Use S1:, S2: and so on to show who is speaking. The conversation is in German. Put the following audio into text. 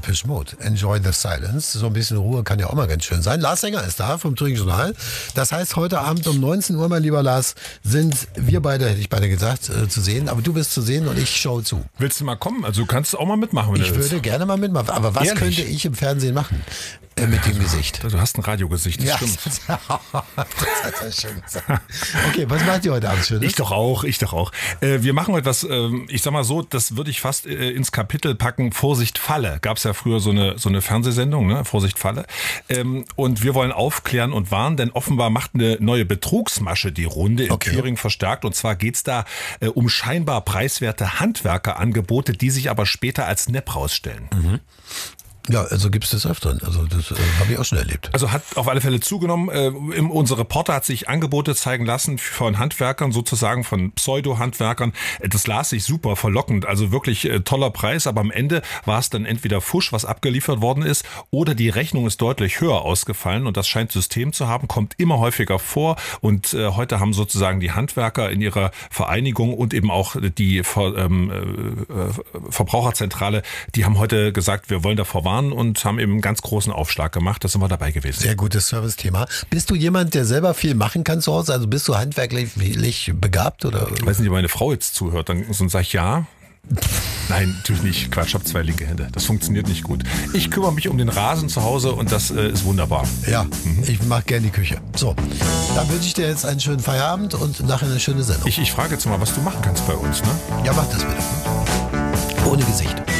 S1: Depeche Mode. Enjoy the silence. So ein bisschen Ruhe kann ja auch mal ganz schön sein. Lars Sänger ist da vom Thüringen Journal. Das heißt, heute Abend um 19 Uhr, mein lieber Lars, sind wir beide, hätte ich beide gesagt, zu sehen. Aber du bist zu sehen und ich schaue zu.
S2: Willst du mal kommen? Also du kannst auch mal mitmachen, wenn
S1: Ich
S2: du willst.
S1: würde gerne mal mitmachen. Aber was
S2: Ehrlich?
S1: könnte ich im Fernsehen machen? Mit dem Gesicht.
S2: Du hast ein Radiogesicht, das
S1: Ja,
S2: stimmt.
S1: das hat er schön gesagt. Okay, was macht ihr heute Abend Schönes?
S2: Ich doch auch. Wir machen heute was, ich sag mal so, das würde ich fast ins Kapitel packen, Vorsicht Falle. Gab es ja früher so eine Fernsehsendung, ne? Vorsicht Falle. Und wir wollen aufklären und warnen, denn offenbar macht eine neue Betrugsmasche die Runde in Thüringen verstärkt. Und zwar geht's da um scheinbar preiswerte Handwerkerangebote, die sich aber später als Nepp rausstellen.
S1: Mhm. Ja, also gibt es das öfter. Also das habe ich auch schon erlebt.
S2: Also hat auf alle Fälle zugenommen. Unser Reporter hat sich Angebote zeigen lassen von Handwerkern, sozusagen von Pseudo-Handwerkern. Das las sich super verlockend, also wirklich toller Preis. Aber am Ende war es dann entweder Fusch, was abgeliefert worden ist, oder die Rechnung ist deutlich höher ausgefallen. Und das scheint System zu haben, kommt immer häufiger vor. Und heute haben sozusagen die Handwerker in ihrer Vereinigung und eben auch die Verbraucherzentrale, die haben heute gesagt, wir wollen davor warnen und haben eben einen ganz großen Aufschlag gemacht. Da sind wir dabei gewesen.
S1: Sehr gutes Service-Thema. Bist du jemand, der selber viel machen kann zu Hause? Also bist du handwerklich begabt? Oder?
S2: Ich weiß nicht, ob meine Frau jetzt zuhört, dann sage ich ja. Nein, natürlich nicht. Quatsch, ich habe 2 linke Hände. Das funktioniert nicht gut. Ich kümmere mich um den Rasen zu Hause und das ist wunderbar.
S1: Ja, ich mache gerne die Küche. So, dann wünsche ich dir jetzt einen schönen Feierabend und nachher eine schöne Sendung.
S2: Ich frage jetzt mal, was du machen kannst bei uns, ne?
S1: Ja, mach das bitte. Ohne Gesicht.